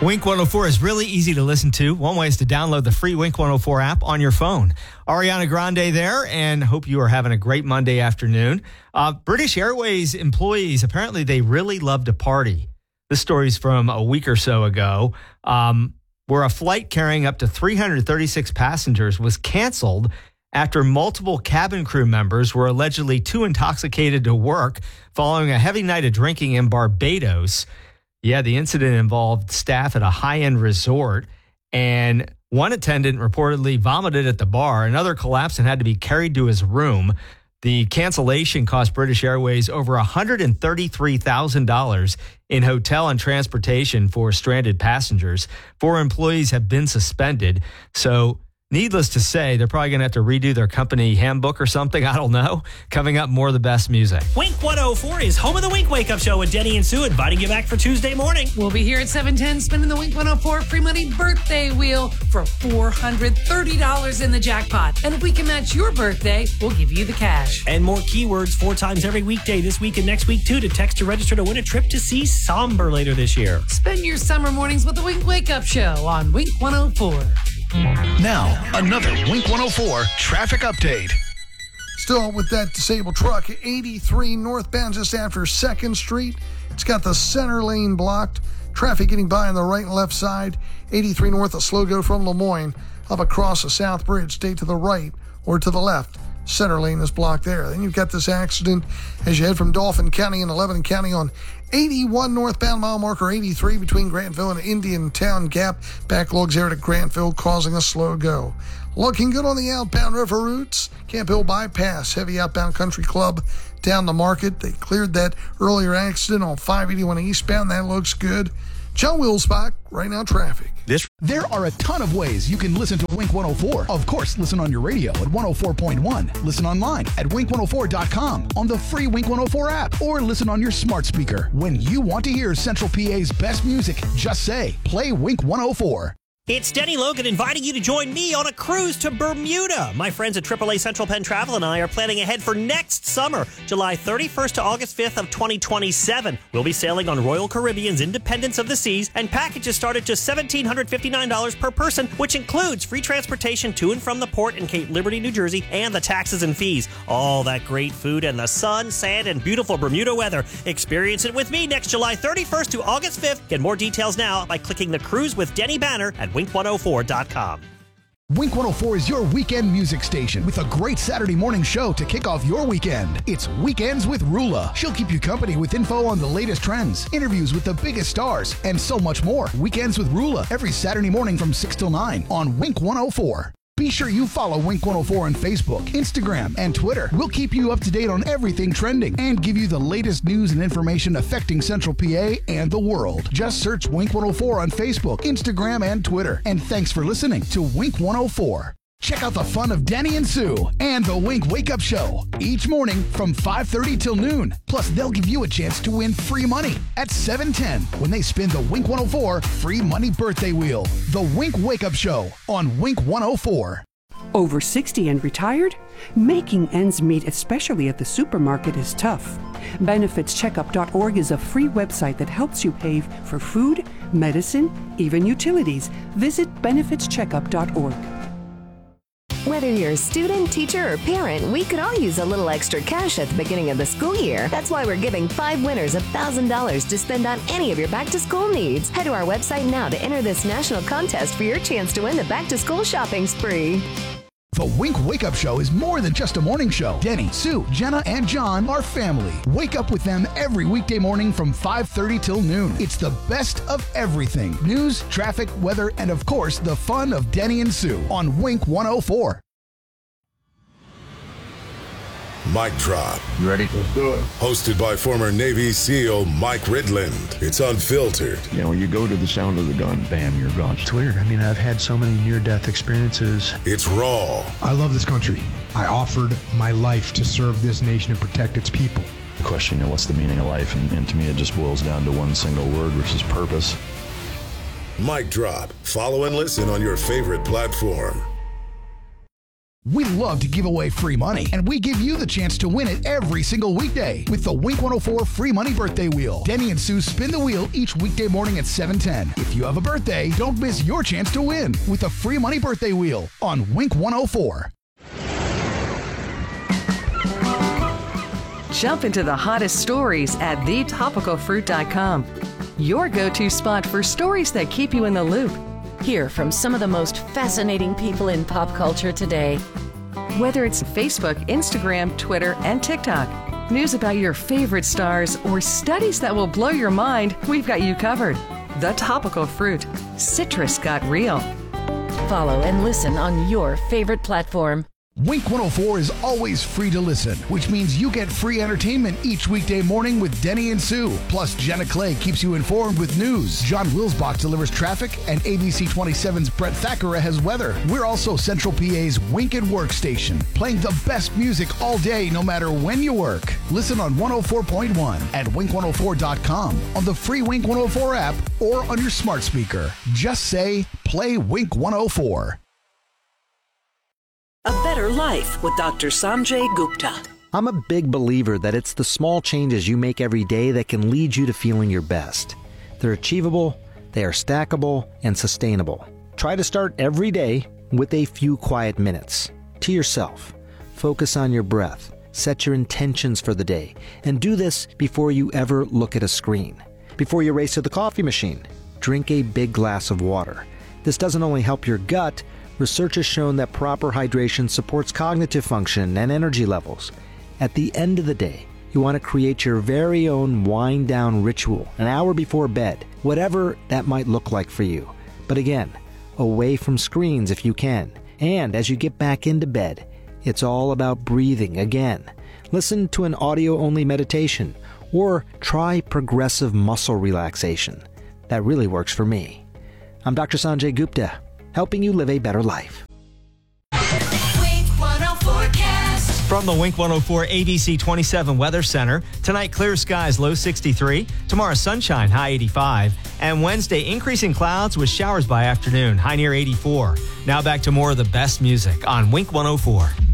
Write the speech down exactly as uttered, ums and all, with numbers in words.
Wink one oh four is really easy to listen to. One way is to download the free Wink one oh four app on your phone. Ariana Grande there, and hope you are having a great Monday afternoon. Uh, British Airways employees, apparently they really love to party. This story's from a week or so ago, um, where a flight carrying up to three hundred thirty-six passengers was canceled after multiple cabin crew members were allegedly too intoxicated to work following a heavy night of drinking in Barbados. Yeah, the incident involved staff at a high-end resort, and one attendant reportedly vomited at the bar. Another collapsed and had to be carried to his room. The cancellation cost British Airways over one hundred thirty-three thousand dollars in hotel and transportation for stranded passengers. Four employees have been suspended. So needless to say, they're probably going to have to redo their company handbook or something. I don't know. Coming up, more of the best music. Wink one oh four is home of the Wink Wake Up Show with Denny and Sue, inviting you back for Tuesday morning. We'll be here at seven ten spinning the Wink one oh four free money birthday wheel for four hundred thirty dollars in the jackpot. And if we can match your birthday, we'll give you the cash. And more keywords four times every weekday this week and next week, too, to text to register to win a trip to see Somber later this year. Spend your summer mornings with the Wink Wake Up Show on Wink one oh four. Now, another Wink one oh four traffic update. Still with that disabled truck, eighty-three northbound just after second Street. It's got the center lane blocked. Traffic getting by on the right and left side. eighty-three north, a slow go from Lemoyne up across the South Bridge. Stay to the right or to the left. Center lane is blocked there. Then you've got this accident as you head from Dauphin County and Lebanon County on eighty-one northbound, mile marker eighty-three between Grantville and Indian Town Gap. Backlogs there to Grantville, causing a slow go. Looking good on the outbound river routes. Camp Hill Bypass, heavy outbound Country Club down the Market. They cleared that earlier accident on five eighty-one eastbound. That looks good. John Wheels spot, right now traffic. This There are a ton of ways you can listen to Wink one oh four. Of course, listen on your radio at one oh four point one. Listen online at wink one oh four dot com, on the free Wink one oh four app, or listen on your smart speaker. When you want to hear Central P A's best music, just say, play Wink one oh four. It's Denny Logan inviting you to join me on a cruise to Bermuda. My friends at triple A Central Penn Travel and I are planning ahead for next summer, July thirty-first to August fifth of twenty twenty-seven. We'll be sailing on Royal Caribbean's Independence of the Seas, and packages start at just one thousand seven hundred fifty-nine dollars per person, which includes free transportation to and from the port in Cape Liberty, New Jersey, and the taxes and fees. All that great food and the sun, sand, and beautiful Bermuda weather. Experience it with me next July thirty-first to August fifth. Get more details now by clicking the Cruise with Denny banner at wink one oh four dot com. Wink one oh four is your weekend music station with a great Saturday morning show to kick off your weekend. It's Weekends with Rula. She'll keep you company with info on the latest trends, interviews with the biggest stars, and so much more. Weekends with Rula every Saturday morning from six till nine on Wink one oh four. Be sure you follow Wink one oh four on Facebook, Instagram, and Twitter. We'll keep you up to date on everything trending and give you the latest news and information affecting Central P A and the world. Just search Wink one oh four on Facebook, Instagram, and Twitter. And thanks for listening to Wink one oh four. Check out the fun of Denny and Sue and the Wink Wake Up Show each morning from five thirty till noon. Plus, they'll give you a chance to win free money at seven ten when they spin the Wink one oh four free money birthday wheel. The Wink Wake Up Show on Wink one oh four. Over sixty and retired? Making ends meet, especially at the supermarket, is tough. benefits checkup dot org is a free website that helps you pay for food, medicine, even utilities. Visit benefits checkup dot org. Whether you're a student, teacher, or parent, we could all use a little extra cash at the beginning of the school year. That's why we're giving five winners one thousand dollars to spend on any of your back-to-school needs. Head to our website now to enter this national contest for your chance to win the back-to-school shopping spree. The Wink Wake Up Show is more than just a morning show. Denny, Sue, Jenna, and John are family. Wake up with them every weekday morning from five thirty till noon. It's the best of everything. News, traffic, weather, and of course, the fun of Denny and Sue on Wink one oh four. Mic Drop. You ready? Let's do it. Hosted by former Navy SEAL Mike Ridland. It's unfiltered. You know, when you go to the sound of the gun, bam, you're gone. It's weird. I mean, I've had so many near-death experiences. It's raw. I love this country. I offered my life to serve this nation and protect its people. The question, you know, what's the meaning of life? And, and to me, it just boils down to one single word, which is purpose. Mic Drop. Follow and listen on your favorite platform. We love to give away free money, and we give you the chance to win it every single weekday with the Wink one oh four Free Money Birthday Wheel. Denny and Sue spin the wheel each weekday morning at seven ten. If you have a birthday, don't miss your chance to win with the Free Money Birthday Wheel on Wink one oh four. Jump into the hottest stories at the topical fruit dot com. Your go-to spot for stories that keep you in the loop. Hear from some of the most fascinating people in pop culture today. Whether it's Facebook, Instagram, Twitter, and TikTok, news about your favorite stars, or studies that will blow your mind, we've got you covered. The Topical Fruit. Citrus got real. Follow and listen on your favorite platform. Wink one oh four is always free to listen, which means you get free entertainment each weekday morning with Denny and Sue. Plus, Jenna Clay keeps you informed with news. John Wilsbach delivers traffic, and A B C twenty-seven's Brett Thackeray has weather. We're also Central P A's Wink and Work station, playing the best music all day, no matter when you work. Listen on one oh four point one at wink one oh four dot com, on the free Wink one oh four app, or on your smart speaker. Just say, play Wink one oh four. A Better Life with Doctor Sanjay Gupta. I'm a big believer that it's the small changes you make every day that can lead you to feeling your best. They're achievable, they are stackable, and sustainable. Try to start every day with a few quiet minutes. To yourself. Focus on your breath. Set your intentions for the day. And do this before you ever look at a screen. Before you race to the coffee machine, drink a big glass of water. This doesn't only help your gut. Research has shown that proper hydration supports cognitive function and energy levels. At the end of the day, you want to create your very own wind-down ritual an hour before bed, whatever that might look like for you. But again, away from screens if you can. And as you get back into bed, it's all about breathing again. Listen to an audio-only meditation or try progressive muscle relaxation. That really works for me. I'm Doctor Sanjay Gupta, helping you live a better life. Wink one oh forecast. From the Wink one oh four A B C twenty-seven Weather Center, tonight clear skies, low sixty-three. Tomorrow sunshine, high eighty-five. And Wednesday increasing clouds with showers by afternoon, high near eighty-four. Now back to more of the best music on Wink one oh four.